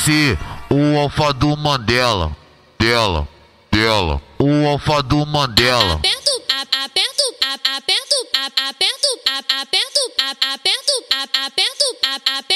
ser o alfa do Mandela. Dela. O alfa do Mandela. Aperto,